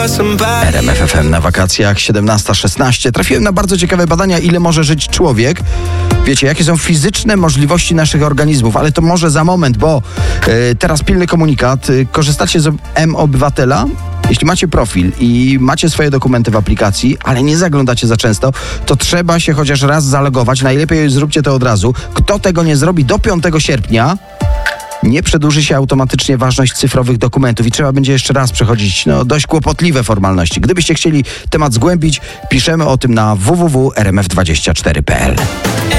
RMF FM na wakacjach, 17:16. Trafiłem na bardzo ciekawe badania, ile może żyć człowiek. Wiecie, jakie są fizyczne możliwości naszych organizmów, ale to może za moment, bo teraz pilny komunikat. Korzystacie z mObywatela? Jeśli macie profil i macie swoje dokumenty w aplikacji, ale nie zaglądacie za często, to trzeba się chociaż raz zalogować. Najlepiej zróbcie to od razu. Kto tego nie zrobi do 5 sierpnia, nie przedłuży się automatycznie ważność cyfrowych dokumentów i trzeba będzie jeszcze raz przechodzić dość kłopotliwe formalności. Gdybyście chcieli temat zgłębić, piszemy o tym na www.rmf24.pl.